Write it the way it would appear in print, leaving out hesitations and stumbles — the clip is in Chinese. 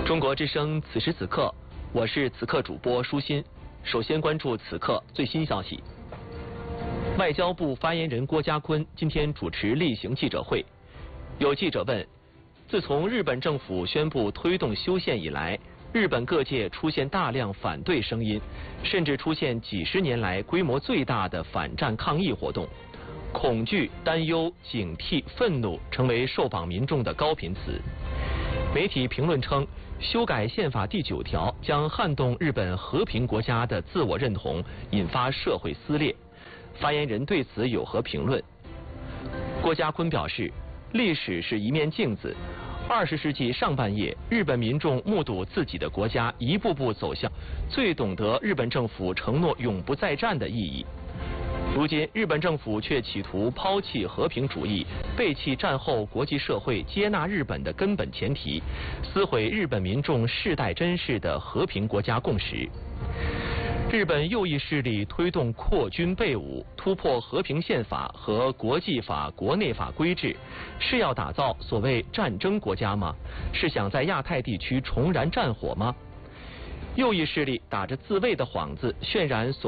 中国之声此时此刻，我是此刻主播舒心。首先关注此刻最新消息。外交部发言人郭家坤今天主持例行记者会，有记者问：自从日本政府宣布推动修宪以来，日本各界出现大量反对声音，甚至出现几十年来规模最大的反战抗议活动。恐惧、担忧、警惕、愤怒成为受访民众的高频词。媒体评论称，修改宪法第9条将撼动日本和平国家的自我认同，引发社会撕裂。发言人对此有何评论？郭家坤表示，历史是一面镜子。20世纪上半叶，日本民众目睹自己的国家一步步走向，最懂得日本政府承诺永不再战的意义。如今，日本政府却企图抛弃和平主义，背弃战后国际社会接纳日本的根本前提，撕毁日本民众世代珍视的和平国家共识。日本右翼势力推动扩军备武，突破和平宪法和国际法、国内法规制，是要打造所谓战争国家吗？是想在亚太地区重燃战火吗？右翼势力打着自卫的幌子，渲染所